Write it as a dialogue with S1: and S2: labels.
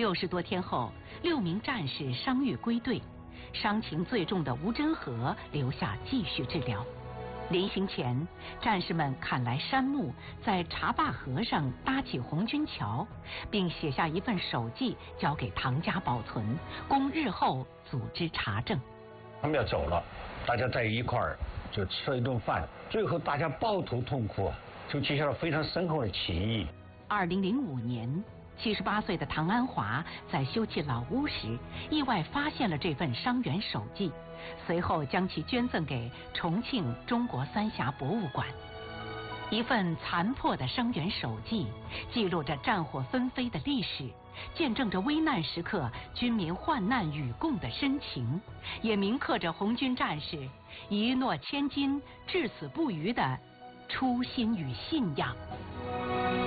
S1: 60多天后，6名战士伤愈归队，伤情最重的吴真和留下继续治疗。临行前，战士们砍来杉木，在茶坝河上搭起红军桥，并写下一份手记交给唐家保存，供日后组织查证。
S2: 他们要走了，大家在一块儿就吃了一顿饭，最后大家抱头痛哭啊，就结下了非常深厚的情谊。
S1: 2005年，78岁的唐安华在修葺老屋时，意外发现了这份伤员手记，随后将其捐赠给重庆中国三峡博物馆。一份残破的伤员手记，记录着战火纷飞的历史，见证着危难时刻军民患难与共的深情，也铭刻着红军战士一诺千金、至死不渝的初心与信仰。